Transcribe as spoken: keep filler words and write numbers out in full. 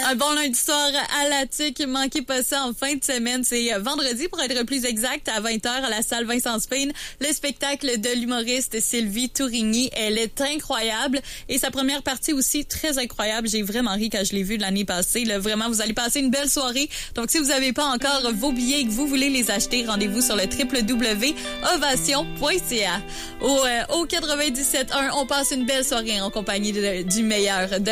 Un bon lundi soir à la Tuque. Manquez pas ça en fin de semaine. C'est vendredi, pour être plus exact, à vingt heures à la salle Vincent Spain. Le spectacle de l'humoriste Sylvie Tourigny. Elle est incroyable. Et sa première partie aussi très incroyable. J'ai vraiment ri quand je l'ai vue l'année passée. Là, vraiment, vous allez passer une belle soirée. Donc, si vous n'avez pas encore vos billets et que vous voulez les acheter, rendez-vous sur le w w w point ovation point c a. Au, euh, au quatre-vingt-dix-sept point un, on passe une belle soirée en compagnie de, du meilleur de